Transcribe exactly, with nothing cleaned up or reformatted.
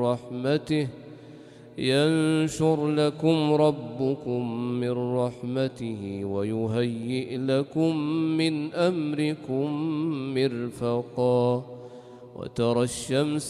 رحمته ينشر لكم ربكم من رحمته ويهيئ لكم من أمركم مرفقا وترى الشمس